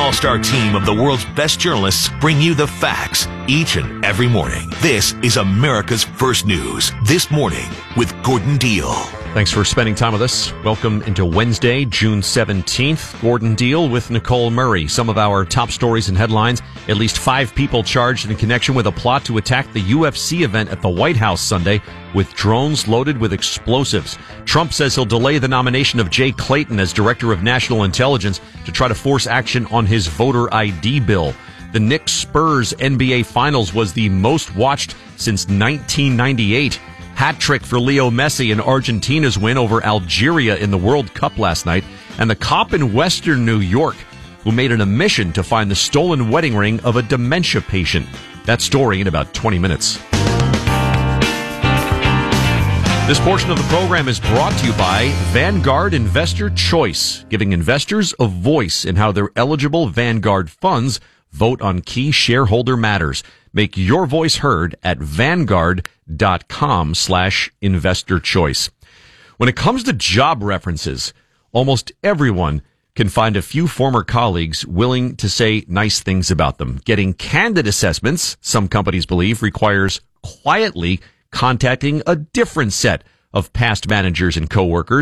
all-star team of the world's best journalists bring you the facts each and every morning. This is America's First News This Morning with Gordon Deal. Thanks for spending time with us. Welcome into Wednesday, June 17th. Gordon Deal with Nicole Murray. Some of our top stories and headlines. At least 5 people charged in connection with a plot to attack the UFC event at the White House Sunday with drones loaded with explosives. Trump says he'll delay the nomination of Jay Clayton as Director of National Intelligence to try to force action on his voter ID bill. The Knicks Spurs NBA Finals was the most watched since 1998. Hat trick for Leo Messi in Argentina's win over Algeria in the World Cup last night. And the cop in Western New York who made it a mission to find the stolen wedding ring of a dementia patient. That story in about 20 minutes. This portion of the program is brought to you by Vanguard Investor Choice, giving investors a voice in how their eligible Vanguard funds vote on key shareholder matters. Make your voice heard at Vanguard.com/investor choice. When it comes to job references, almost everyone can find a few former colleagues willing to say nice things about them. Getting candid assessments, some companies believe, requires quietly contacting a different set of past managers and coworkers